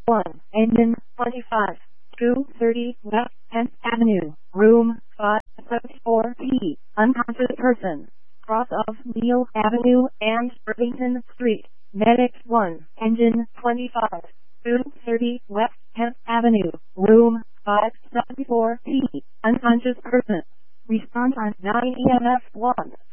1, engine 25, 230 West 10th Avenue, room 574P, unconscious person, cross of Neal Avenue and Irvington Street. Medic 1, engine 25, 230 West 10th Avenue, room 574P, unconscious person. Response on 9 EMS 1.